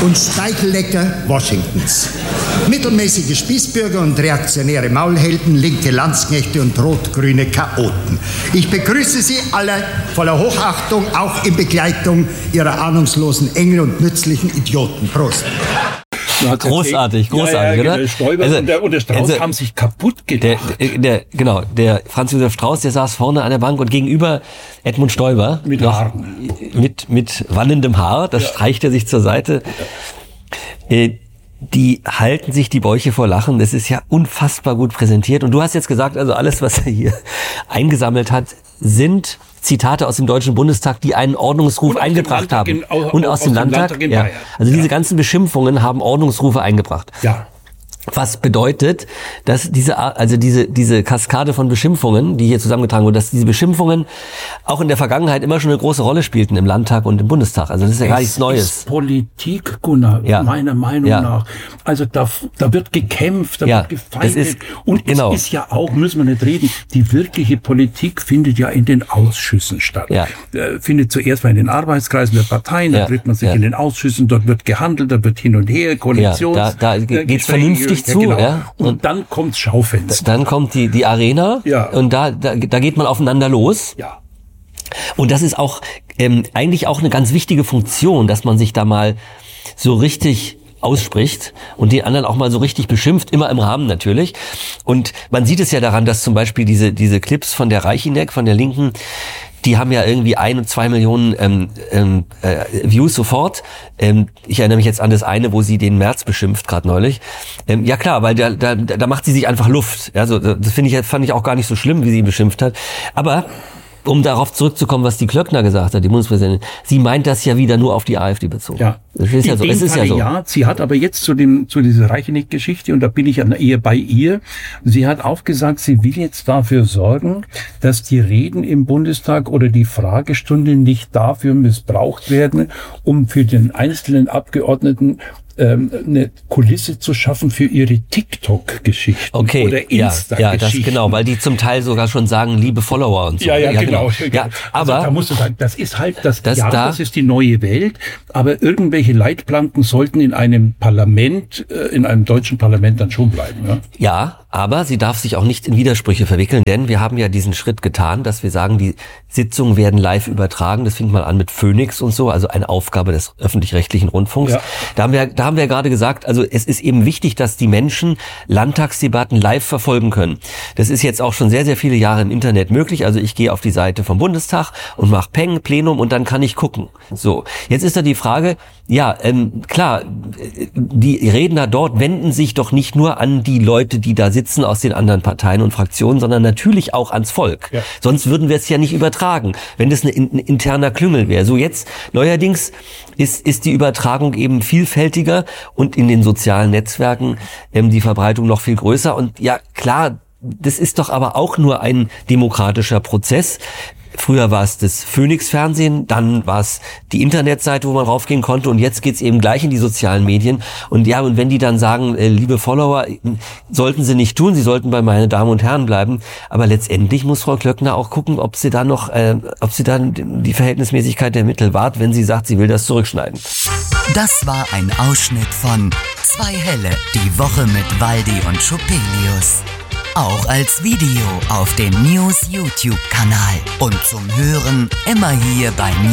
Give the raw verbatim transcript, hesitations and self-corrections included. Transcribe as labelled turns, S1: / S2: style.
S1: und Speichellecker Washingtons. Mittelmäßige Spießbürger und reaktionäre Maulhelden, linke Landsknechte und rot-grüne Chaoten. Ich begrüße Sie alle voller Hochachtung, auch in Begleitung Ihrer ahnungslosen Engel und nützlichen Idioten. Prost.
S2: Großartig, großartig,
S3: ja, ja,
S2: oder?
S3: Der Stoiber
S2: also,
S3: und, der, und der Strauß
S2: also,
S3: haben sich kaputt gedacht.
S2: Der, der, genau, der Franz Josef Strauß, der saß vorne an der Bank und gegenüber Edmund Stoiber.
S3: Mit
S2: noch,
S3: Haaren.
S2: Mit, mit wallendem Haar, das ja. streicht er sich zur Seite. Ja. Äh, die halten sich die Bäuche vor Lachen. Das ist ja unfassbar gut präsentiert. Und du hast jetzt gesagt, also alles, was er hier eingesammelt hat, sind Zitate aus dem Deutschen Bundestag, die einen Ordnungsruf eingebracht haben.
S3: In, aus,
S2: und aus, aus dem Landtag. Landtag ja. Also diese ja. ganzen Beschimpfungen haben Ordnungsrufe eingebracht.
S3: Ja.
S2: Was bedeutet, dass diese, also diese, diese Kaskade von Beschimpfungen, die hier zusammengetragen wurde, dass diese Beschimpfungen auch in der Vergangenheit immer schon eine große Rolle spielten im Landtag und im Bundestag. Also das ist ja gar nichts Neues.
S3: Das ist Politik, Gunnar, ja. meiner Meinung ja. nach. Also da, da wird gekämpft, da
S2: ja.
S3: wird gefeindet.
S2: Ist,
S3: und
S2: genau.
S3: es ist ja auch, müssen wir nicht reden, die wirkliche Politik findet ja in den Ausschüssen statt.
S2: Ja.
S3: Äh, findet zuerst mal in den Arbeitskreisen der Parteien, ja. da trifft man sich ja. in den Ausschüssen, dort wird gehandelt, da wird hin und her, Koalitions...
S2: Ja, da, da geht's vernünftig zu,
S3: genau.
S2: ja.
S3: Und, und dann kommt's Schaufenster.
S2: Dann kommt die, die Arena.
S3: Ja.
S2: Und da, da, da geht man aufeinander los.
S3: Ja.
S2: Und das ist auch, ähm, eigentlich auch eine ganz wichtige Funktion, dass man sich da mal so richtig ausspricht und den anderen auch mal so richtig beschimpft, immer im Rahmen natürlich. Und man sieht es ja daran, dass zum Beispiel diese, diese Clips von der Reichineck, von der Linken, die haben ja irgendwie ein und zwei Millionen ähm, ähm, äh, Views sofort. Ähm, ich erinnere mich jetzt an das eine, wo sie den Merz beschimpft, gerade neulich. Ähm, ja klar, weil da, da, da macht sie sich einfach Luft. Also das finde ich, fand ich auch gar nicht so schlimm, wie sie ihn beschimpft hat. Aber um darauf zurückzukommen, was die Klöckner gesagt hat, die Bundespräsidentin, sie meint das ja wieder nur auf die AfD bezogen.
S3: Ja.
S2: Das ist ja so. Es ist ja so.
S3: Ja, sie hat aber jetzt zu dem, zu dieser Reichenick-Geschichte, und da bin ich eher bei ihr, sie hat auch gesagt, sie will jetzt dafür sorgen, dass die Reden im Bundestag oder die Fragestunde nicht dafür missbraucht werden, um für den einzelnen Abgeordneten ähm, eine Kulisse zu schaffen für ihre TikTok-Geschichten
S2: okay,
S3: oder Insta-Geschichten.
S2: Ja, ja, das genau, weil die zum Teil sogar schon sagen, liebe Follower und so.
S3: Ja, ja, ja genau.
S2: genau. Ja,
S3: also
S2: aber
S3: da musst du sagen, das ist halt das,
S2: das
S3: ja,
S2: da,
S3: das ist die neue Welt, aber irgendwelche Leitplanken sollten in einem Parlament, in einem deutschen Parlament dann schon bleiben. Ja,
S2: ja, aber sie darf sich auch nicht in Widersprüche verwickeln, denn wir haben ja diesen Schritt getan, dass wir sagen, die Sitzungen werden live übertragen. Das fing mal an mit Phoenix und so, also eine Aufgabe des öffentlich-rechtlichen Rundfunks. Ja. Da haben wir, da haben wir gerade gesagt, also es ist eben wichtig, dass die Menschen Landtagsdebatten live verfolgen können. Das ist jetzt auch schon sehr, sehr viele Jahre im Internet möglich. Also ich gehe auf die Seite vom Bundestag und mache Peng, Plenum und dann kann ich gucken. So, jetzt ist da die Frage, ja, ähm, klar, die Redner dort wenden sich doch nicht nur an die Leute, die da sitzen aus den anderen Parteien und Fraktionen, sondern natürlich auch ans Volk. Ja. Sonst würden wir es ja nicht übertragen, wenn das ein, ein interner Klüngel wäre. So jetzt, neuerdings ist, ist die Übertragung eben vielfältiger und in den sozialen Netzwerken ähm, die Verbreitung noch viel größer. Und ja, klar, das ist doch aber auch nur ein demokratischer Prozess. Früher war es das Phoenix-Fernsehen, dann war es die Internetseite, wo man raufgehen konnte, und jetzt geht's eben gleich in die sozialen Medien. Und ja, und wenn die dann sagen, äh, liebe Follower, sollten sie nicht tun, sie sollten bei meine Damen und Herren bleiben, aber letztendlich muss Frau Klöckner auch gucken, ob sie da noch, äh, ob sie dann die Verhältnismäßigkeit der Mittel wahrt, wenn sie sagt, sie will das zurückschneiden.
S4: Das war ein Ausschnitt von Zwei Helle, die Woche mit Waldi und Schupelius. Auch als Video auf dem News-YouTube-Kanal und zum Hören immer hier bei